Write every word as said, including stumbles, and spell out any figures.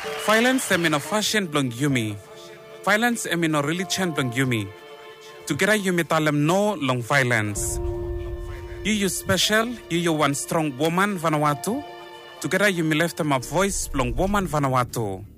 Violence em in a fashion blong yumi. Violence em in a religion blong yumi. Together yumi talem no long violence. You you special, you you one strong woman Vanuatu. Together yumi left them a voice blong woman Vanuatu.